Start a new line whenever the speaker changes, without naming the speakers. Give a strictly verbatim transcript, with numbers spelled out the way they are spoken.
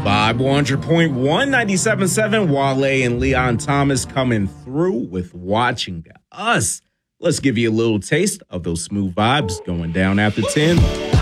Vibe one hundred point one, ninety-seven point seven, Wale and Leon Thomas coming through with Watching Us. Let's give you a little taste of those smooth vibes going down after ten.